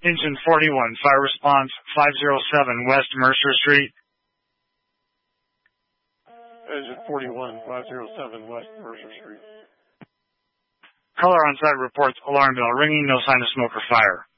Engine 41, fire response 507 West Mercer Street. Engine 41, 507 West Mercer Street. Caller on site reports alarm bell ringing, no sign of smoke or fire.